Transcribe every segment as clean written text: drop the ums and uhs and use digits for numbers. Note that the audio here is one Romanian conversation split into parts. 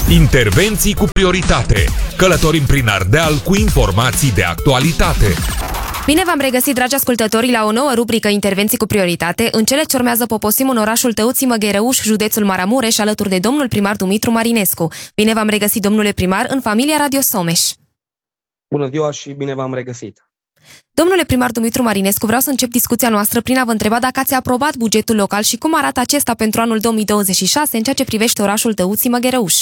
Intervenții cu prioritate. Călătorim prin Ardeal cu informații de actualitate. Bine v-am regăsit, dragi ascultători, la o nouă rubrică Intervenții cu prioritate. În cele ce urmează poposim în orașul Tăuții Măghereuș, județul Maramureș, alături de domnul primar Dumitru Marinescu. Bine v-am regăsit, domnule primar, în familia Radio Someș. Bună ziua și bine v-am regăsit. Domnule primar Dumitru Marinescu, vreau să încep discuția noastră prin a vă întreba dacă ați aprobat bugetul local și cum arată acesta pentru anul 2026 în ceea ce privește orașul Tăuții Măghereuș.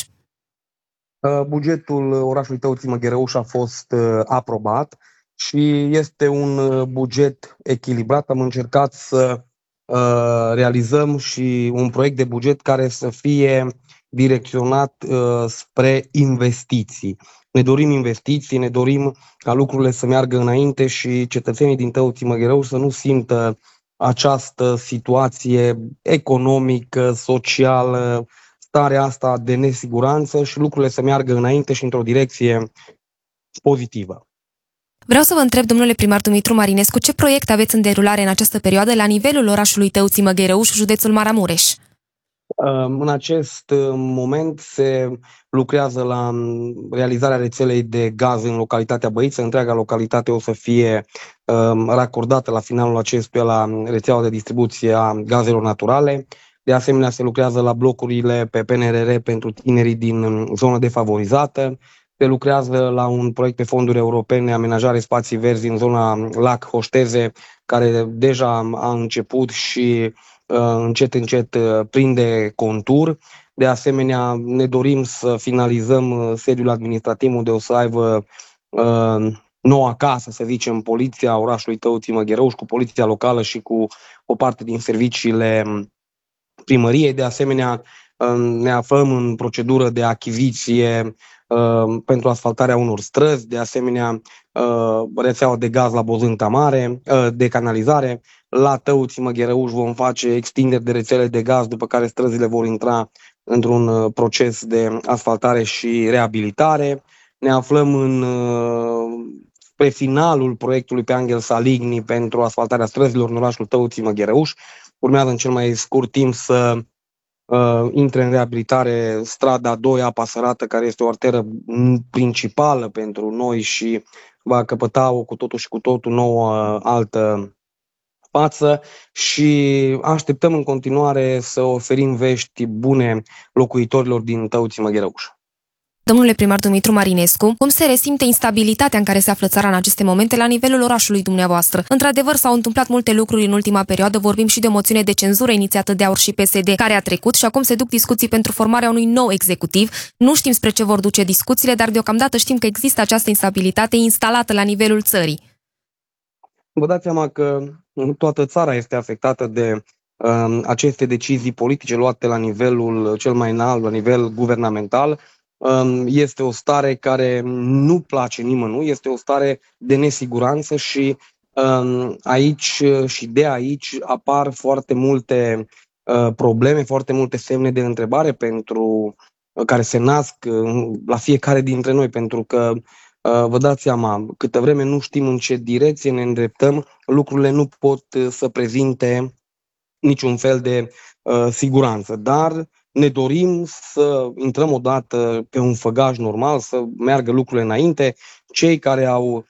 Bugetul orașului Tăuții Măghereuș a fost aprobat și este un buget echilibrat. Am încercat să realizăm și un proiect de buget care să fie direcționat spre investiții. Ne dorim investiții, ne dorim ca lucrurile să meargă înainte și cetățenii din Tăuții Măghereuș să nu simtă această situație economică, socială, starea asta de nesiguranță și lucrurile să meargă înainte și într-o direcție pozitivă. Vreau să vă întreb, domnule primar Dumitru Marinescu, ce proiect aveți în derulare în această perioadă la nivelul orașului Tăuții Măghereuș, județul Maramureș? În acest moment se lucrează la realizarea rețelei de gaz în localitatea Băiță. Întreaga localitate o să fie racordată la finalul acestuia la rețeaua de distribuție a gazelor naturale. De asemenea, se lucrează la blocurile pe PNRR pentru tinerii din zonă defavorizată. Se lucrează la un proiect pe fonduri europene, amenajare spații verzi în zona Lac Hoșteze, care deja a început și încet prinde contur. De asemenea, ne dorim să finalizăm sediul administrativ unde o să aibă noua casă, să zicem, poliția orașului Tăuții Măghereuș, cu poliția locală și cu o parte din serviciile primăriei. De asemenea, ne aflăm în procedură de achiziție pentru asfaltarea unor străzi, de asemenea rețeaua de gaz la Bozânta Mare, de canalizare. La Tăuții Măghereuș vom face extinderi de rețele de gaz, după care străzile vor intra într-un proces de asfaltare și reabilitare. Ne aflăm spre finalul proiectului pe Angel Saligny pentru asfaltarea străzilor în orașul Tăuții Măghereuș. Urmează în cel mai scurt timp să intre în reabilitare strada 2 Apa Sărată, care este o arteră principală pentru noi și va căpăta o cu totul și cu totul nouă altă față și așteptăm în continuare să oferim vești bune locuitorilor din Tăuții Măghereuș. Domnule primar Dumitru Marinescu, cum se resimte instabilitatea în care se află țara în aceste momente la nivelul orașului dumneavoastră? Într-adevăr, s-au întâmplat multe lucruri în ultima perioadă, vorbim și de moțiune de cenzură inițiată de AUR și PSD, care a trecut și acum se duc discuții pentru formarea unui nou executiv. Nu știm spre ce vor duce discuțiile, dar deocamdată știm că există această instabilitate instalată la nivelul țării. Vă dați seama că toată țara este afectată de aceste decizii politice luate la nivelul cel mai înalt, la nivel guvernamental. Este o stare care nu place nimănui, este o stare de nesiguranță și aici și de aici apar foarte multe probleme, foarte multe semne de întrebare pentru care se nasc la fiecare dintre noi, pentru că vă dați seama, câtă vreme nu știm în ce direcție ne îndreptăm, lucrurile nu pot să prezinte niciun fel de siguranță, dar ne dorim să intrăm odată pe un făgaș normal, să meargă lucrurile înainte. Cei care au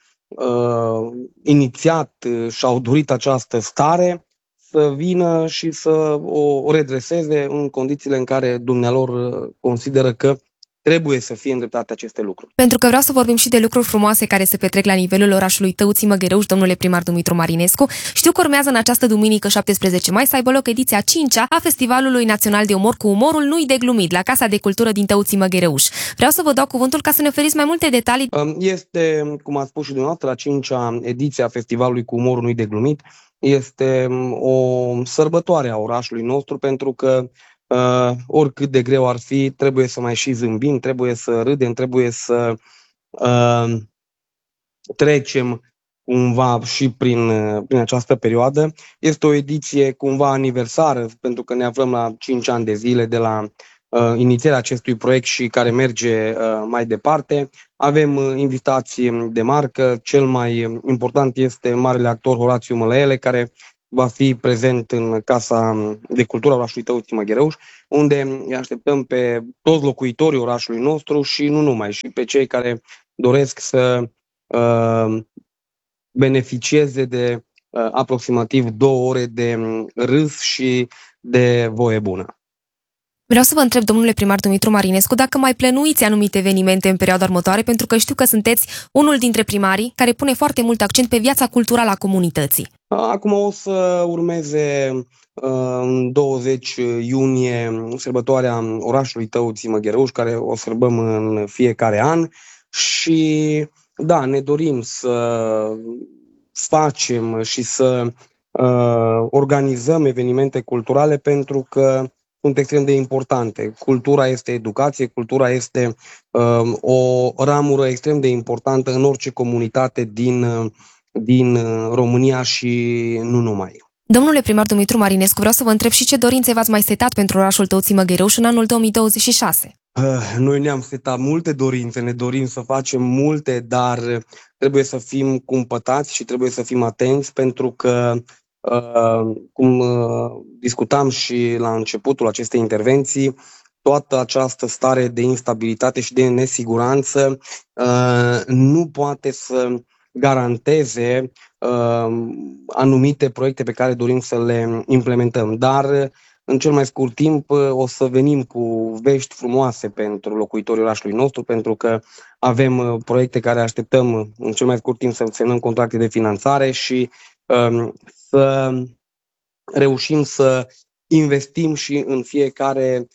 inițiat și au dorit această stare să vină și să o redreseze în condițiile în care dumnealor consideră că trebuie să fie îndreptate aceste lucruri. Pentru că vreau să vorbim și de lucruri frumoase care se petrec la nivelul orașului Tăuții Măghereuș, domnule primar Dumitru Marinescu. Știu că urmează în această duminică 17 mai să aibă loc ediția 5-a a Festivalului Național de Umor cu Umorul Nu-i de glumit, la Casa de Cultură din Tăuții Măghereuș. Vreau să vă dau cuvântul ca să ne oferiți mai multe detalii. Este, cum ați spus și dumneavoastră, a 5-a ediție a Festivalului cu Umorul Nu-i de glumit. Este o sărbătoare a orașului nostru, pentru că oricât de greu ar fi, trebuie să mai și zâmbim, trebuie să râdem, trebuie să trecem cumva și prin această perioadă. Este o ediție cumva aniversară, pentru că ne aflăm la 5 ani de zile de la inițierea acestui proiect și care merge mai departe. Avem invitații de marcă, cel mai important este marele actor Horațiu Mălăele, care va fi prezent în Casa de Cultură a orașului Tăuții Măghereuș, unde îi așteptăm pe toți locuitorii orașului nostru și nu numai, și pe cei care doresc să beneficieze de aproximativ 2 ore de râs și de voie bună. Vreau să vă întreb, domnule primar Dumitru Marinescu, dacă mai plănuiți anumite evenimente în perioada următoare, pentru că știu că sunteți unul dintre primarii care pune foarte mult accent pe viața culturală a comunității. Acum o să urmeze în 20 iunie sărbătoarea orașului Tăuții Măghereuș, care o sărbăm în fiecare an și da, ne dorim să facem și să organizăm evenimente culturale pentru că sunt extrem de importante. Cultura este educație, cultura este o ramură extrem de importantă în orice comunitate din România și nu numai. Domnule primar Dumitru Marinescu, vreau să vă întreb și ce dorințe v-ați mai setat pentru orașul Tăuții Măghereuș în anul 2026? Noi ne-am setat multe dorințe, ne dorim să facem multe, dar trebuie să fim cumpătați și trebuie să fim atenți pentru că, cum discutam și la începutul acestei intervenții, toată această stare de instabilitate și de nesiguranță nu poate să garanteze anumite proiecte pe care dorim să le implementăm. Dar în cel mai scurt timp o să venim cu vești frumoase pentru locuitorii orașului nostru, pentru că avem proiecte care așteptăm în cel mai scurt timp să semnăm contracte de finanțare și să reușim să investim și în fiecare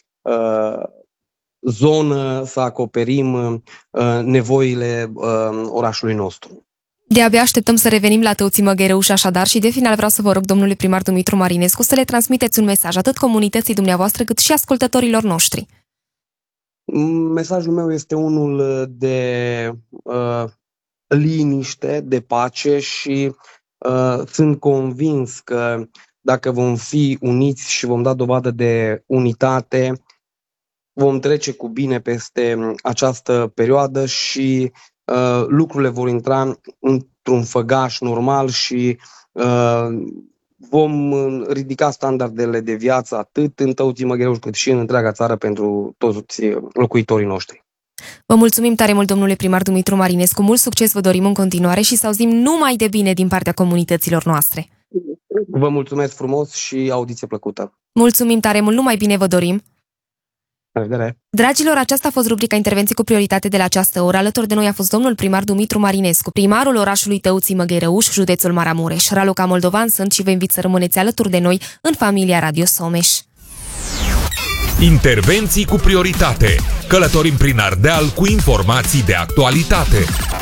zonă, să acoperim nevoile orașului nostru. De-abia așteptăm să revenim la Tăuții Măghereuș, așadar, și de final vreau să vă rog, domnule primar Dumitru Marinescu, să le transmiteți un mesaj atât comunității dumneavoastră cât și ascultătorilor noștri. Mesajul meu este unul de liniște, de pace și sunt convins că dacă vom fi uniți și vom da dovadă de unitate, vom trece cu bine peste această perioadă și lucrurile vor intra într-un făgaș normal și vom ridica standardele de viață atât în Tăuții Măghereuș cât și în întreaga țară pentru toți locuitorii noștri. Vă mulțumim tare mult, domnule primar Dumitru Marinescu, mult succes vă dorim în continuare și să auzim numai de bine din partea comunităților noastre. Vă mulțumesc frumos și audiție plăcută. Mulțumim tare mult, numai bine vă dorim. La revedere! Dragilor, aceasta a fost rubrica Intervenții cu prioritate de la această oră. Alături de noi a fost domnul primar Dumitru Marinescu, primarul orașului Tăuții Măghereuș, județul Maramureș. Raluca Moldovan sunt și vă invit să rămâneți alături de noi în familia Radio Someș. Intervenții cu prioritate. Călătorim prin Ardeal cu informații de actualitate.